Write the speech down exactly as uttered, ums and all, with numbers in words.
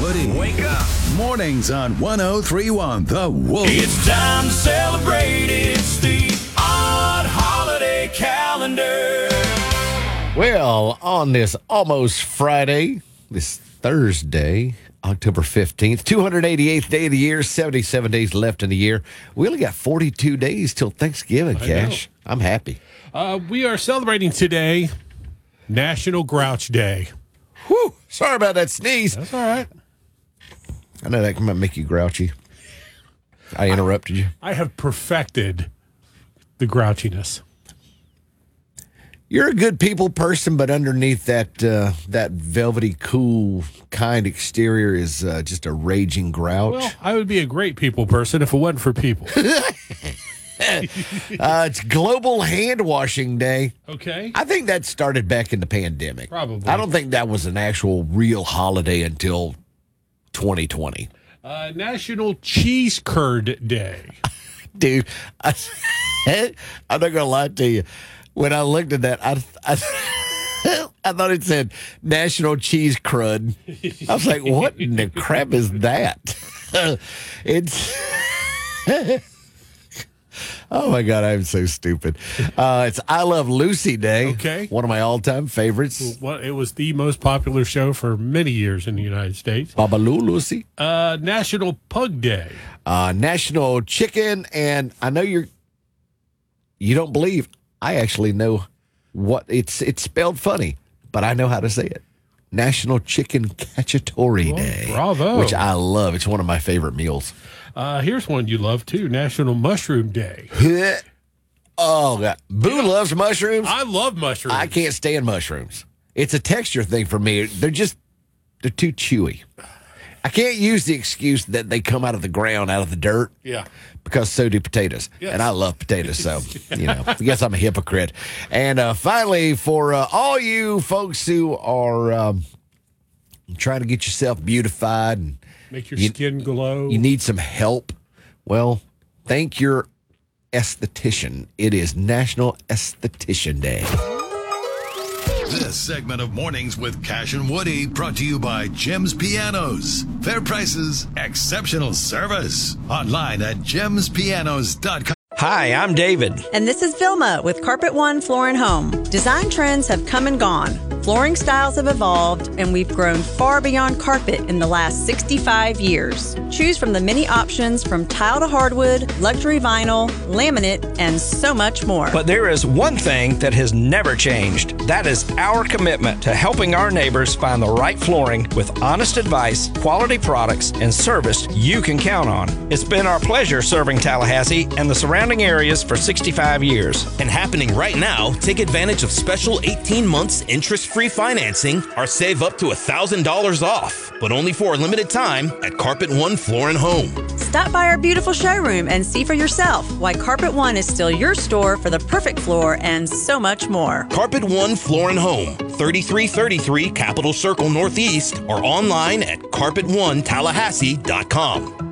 Woody. Wake up. Mornings on one oh three one The Wolf. It's time to celebrate. It's the odd holiday calendar. Well, on this almost Friday, this Thursday, October fifteenth, two hundred eighty-eighth day of the year, seventy-seven days left in the year. We only got forty-two days till Thanksgiving, Cash. I'm happy. Uh, we are celebrating today National Grouch Day. Whew, sorry about that sneeze. That's all right. I know that might make you grouchy. I interrupted you. I have perfected the grouchiness. You're a good people person, but underneath that uh, that velvety, cool, kind exterior is uh, just a raging grouch. Well, I would be a great people person if it wasn't for people. uh, it's Global Hand Washing Day. Okay. I think that started back in the pandemic. Probably. I don't think that was an actual real holiday until twenty twenty. Uh, National Cheese Curd Day. Dude, I, I'm not going to lie to you. When I looked at that, I, I, I thought it said National Cheese Crud. I was like, what in the crap is that? It's... Oh, my God, I'm so stupid. Uh, it's I Love Lucy Day. Okay. One of my all-time favorites. Well, it was the most popular show for many years in the United States. Babaloo Lucy. Uh, National Pug Day. Uh, National Chicken, and I know you're... You don't believe... I actually know what it's it's spelled funny, but I know how to say it. National Chicken Cacciatore Day. Oh, bravo. Which I love. It's one of my favorite meals. Uh, here's one you love, too. National Mushroom Day. Oh, God. Boo loves mushrooms. I love mushrooms. I can't stand mushrooms. It's a texture thing for me. They're just, they're too chewy. I can't use the excuse that they come out of the ground, out of the dirt. Yeah. Because so do potatoes. Yes. And I love potatoes, so, you know, I guess I'm a hypocrite. And uh, finally, for uh, all you folks who are um, trying to get yourself beautified and make your you, skin glow. You need some help. Well, thank your esthetician. It is National Esthetician Day. This segment of Mornings with Cash and Woody brought to you by Jim's Pianos. Fair prices, exceptional service. Online at gems pianos dot com. Hi, I'm David. And this is Vilma with Carpet One Floor and Home. Design trends have come and gone. Flooring styles have evolved, and we've grown far beyond carpet in the last sixty-five years. Choose from the many options from tile to hardwood, luxury vinyl, laminate, and so much more. But there is one thing that has never changed. That is our commitment to helping our neighbors find the right flooring with honest advice, quality products, and service you can count on. It's been our pleasure serving Tallahassee and the surrounding areas for sixty-five years. And happening right now, take advantage of special eighteen months interest-free financing or save up to one thousand dollars off, but only for a limited time at Carpet One Floor and Home. Stop by our beautiful showroom and see for yourself why Carpet One is still your store for the perfect floor and so much more. Carpet One Floor and Home, thirty-three thirty-three Capitol Circle Northeast, or online at carpet one tallahassee dot com.